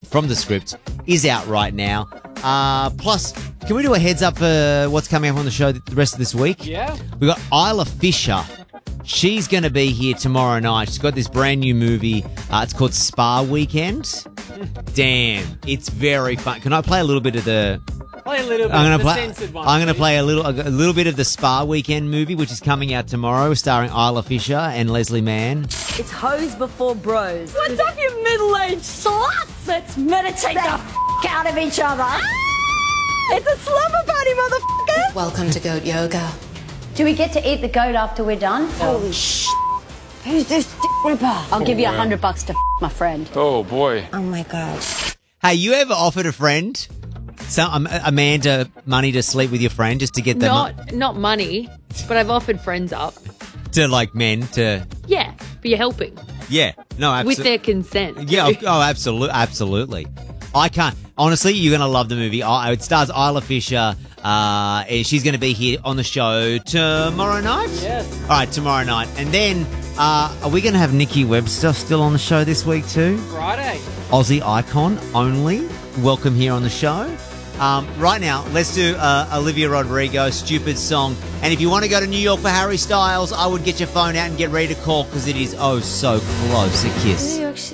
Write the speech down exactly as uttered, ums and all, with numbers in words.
from the script is out right now. Uh, plus, can we do a heads up for what's coming up on the show the rest of this week? Yeah. We got Isla Fisher. She's going to be here tomorrow night. She's got this brand new movie. Uh, it's called Spa Weekend. Damn, it's very fun. Can I play a little bit of the? Play a little bit. I'm of gonna the play. censored one, I'm gonna please. play a little, a little bit of the Spa Weekend movie, which is coming out tomorrow, starring Isla Fisher and Leslie Mann. It's hoes before bros. What's up, you middle-aged sluts? Let's meditate the f*** out of each other. It's a slumber party, motherfucker. Welcome to Goat Yoga. Do we get to eat the goat after we're done? Holy sh**. Who's this d*** ripper? I'll give you a hundred bucks to f*** my friend. Oh, boy. Oh, my God. Hey, you ever offered a friend, some a, a man, to money to sleep with your friend just to get them Not not money, but I've offered friends up. to like men to? Yeah, but you're helping Yeah, no, absolutely. with their consent. Yeah, oh, oh absolutely, absolutely. I can't. Honestly, you're going to love the movie. I, it stars Isla Fisher. Uh, and she's going to be here on the show tomorrow night. Yes. All right, tomorrow night. And then, uh, are we going to have Nikki Webster still on the show this week too? Friday. Aussie icon only. Welcome here on the show. Um, right now, let's do uh, Olivia Rodrigo, Stupid Song. And if you want to go to New York for Harry Styles, I would get your phone out and get ready to call because it is oh so close a kiss.